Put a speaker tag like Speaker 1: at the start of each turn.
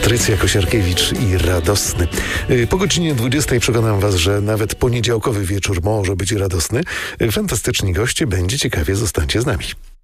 Speaker 1: Patrycja Kosiarkiewicz i Radosny. Po godzinie 20 przekonam Was, że nawet poniedziałkowy wieczór może być radosny. Fantastyczni goście, będzie ciekawie, zostańcie z nami.